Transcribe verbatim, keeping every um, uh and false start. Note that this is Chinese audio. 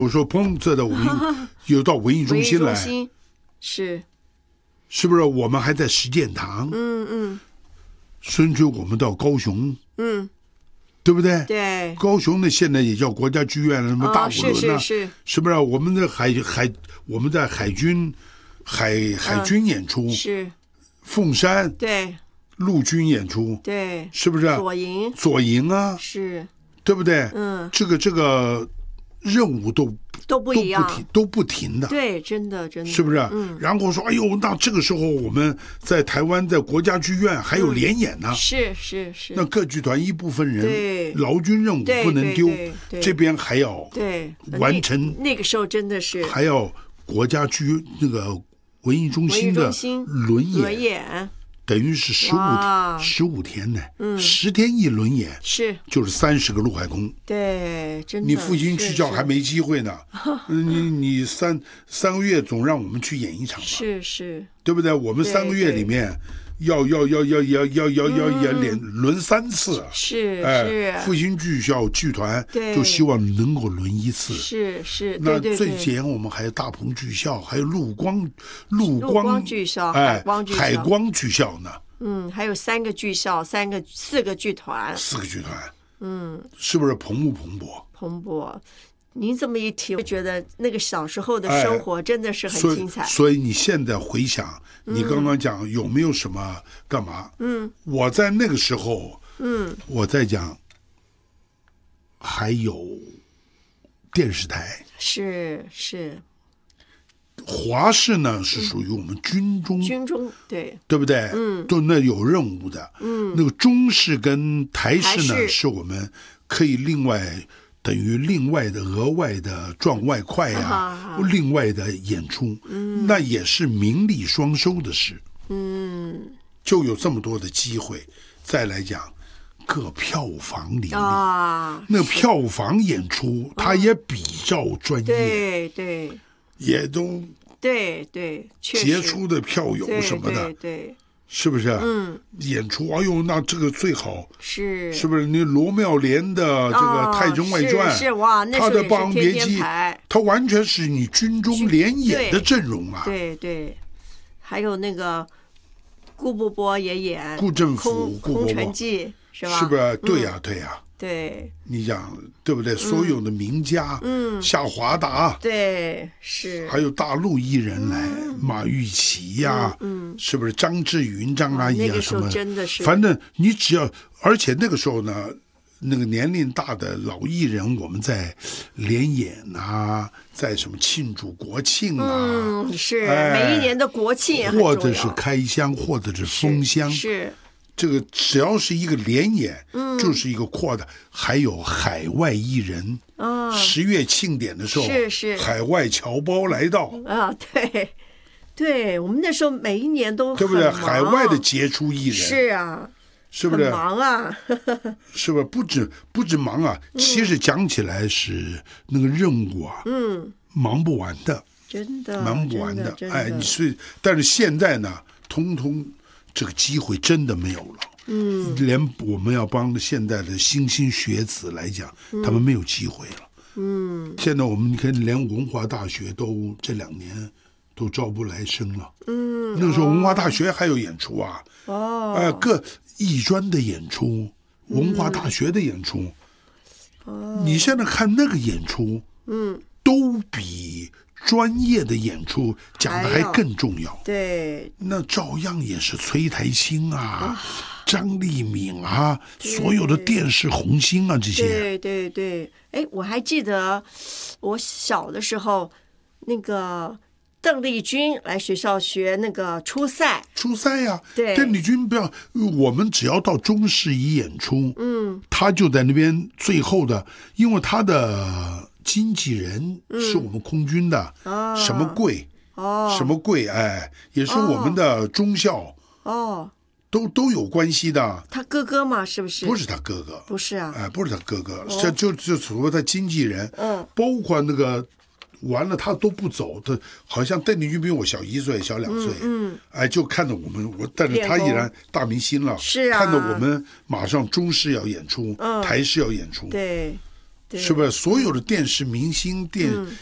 我说砰，这到文艺又到文艺中心来， 心是是不是？我们还在实践堂， 嗯嗯， 甚至我们到高雄， 嗯， 对不对？ 对， 高雄的现在也叫国家剧院，什么大五轮啊， 哦、是是是， 是不是？我们的海海，我们在海军海海军演出、 嗯、是凤山， 对， 陆军演出， 对， 是不是？ 左营， 左营啊， 是， 对不对？ 嗯， 这个这个任务都都不一样， 都不停都不停的， 对，真的真的， 是不是？ 嗯， 然后说，哎呦，那这个时候我们在台湾在国家剧院还有联演呢， 嗯、是是是， 那各剧团一部分人， 对， 劳军任务不能丢，这边还要对完成那，那个时候真的是还要国家剧那个文艺中心的轮演， 轮演。 等于是十五十五天呢，嗯，十天一轮演， 是就是三十个陆海空， 对，真的。 你复兴剧校还没机会呢，你你三三个月总让我们去演一场吧， 是是， 对不对？我们三个月里面要要要要要要要要演连轮三次， 是是，复兴剧校剧团就希望能够轮一次， 是是。 那最前我们还有大鹏剧校，还有陆光陆光剧校， 哎， 海光剧校， 海光剧校呢。 嗯，还有三个剧校，三个四个剧团， 四个剧团， 嗯， 是不是蓬不蓬勃？ 蓬勃。您这么一提，我觉得那个小时候的生活真的是很精彩。 哎、所以，所以你现在回想，你刚刚讲有没有什么干嘛？ 嗯， 我在那个时候， 嗯， 我在讲，还有电视台， 是是。 华视呢是属于我们军中， 军中对对不对？ 嗯， 都那有任务的。 嗯， 那个中视跟台视呢， 是是我们可以另外等于另外的额外的赚外快呀、啊，另外的演出，嗯，那也是名利双收的事。 嗯， 就有这么多的机会，再来讲各票房里面啊， 那票房演出，它也比较专业， 对对。 也都对对， 杰出的票友什么的， 对对， 是不是？ 嗯， 演出，哎呦，那这个最好是， 是不是？你罗妙莲的这个《太真外传》 是哇， 他的《霸王别姬》，他完全是你军中联演的阵容啊！ 对对，还有那个顾伯伯也演顾振甫、顾伯伯， 空城计是吧？ 是不是？对呀，对呀。 对， 你讲对不对？所有的名家，嗯，夏华达， 对，是， 还有大陆艺人来，嗯、马玉琪呀， 嗯， 是不是张志云、张阿姨啊什么？ 真的是， 反正你只要，而且那个时候呢，那个年龄大的老艺人，我们在联演啊，在什么庆祝国庆啊， 嗯，是、哎、每一年的国庆， 或者是开箱，或者是封箱， 是。是这个只要是一个联演，嗯，就是一个扩大，还有海外艺人啊，十月庆典的时候， 是是， 海外侨胞来到啊，对，对我们那时候每一年都对不对？海外的杰出艺人是啊， 是不是忙啊？ 是不是不止不止忙啊？ 嗯、 其实讲起来是那个任务啊， 嗯， 忙不完的， 真的忙不完的。 哎，你是，但是现在呢，通通。这个机会真的没有了， 嗯， 连我们要帮现在的莘莘学子来讲，嗯、他们没有机会了， 嗯， 现在我们你看，连文华大学都这两年都招不来生了， 嗯， 那个时候文华大学还有演出啊， 哦， 呃，各艺专的演出，文华大学的演出， 哦， 你现在看那个演出， 嗯， 都比。专业的演出讲的还更重要， 对， 那照样也是崔台青啊、啊张丽敏啊，所有的电视红星啊这些。 对对对，哎，我还记得我小的时候，那个邓丽君来学校学那个初赛， 初赛呀、啊， 对， 邓丽君不要，我们只要到中视一演出， 嗯， 他就在那边最后的，因为他的。经纪人是我们空军的， 嗯、 什么贵， 哦， 什么贵，哎，也是我们的中校， 哦， 都都有关系的。 他哥哥嘛，是不是？ 不是他哥哥， 不是啊， 哎，不是他哥哥，这、哦、就就除了他经纪人， 嗯， 包括那个完了他都不走，他好像邓丽君比我小一岁，小两岁， 嗯，嗯哎，就看着我们，我但是他依然大明星了， 是啊， 看着我们马上中视要演出， 嗯， 台视要演出， 对。 对是不是？所有的电视明星、电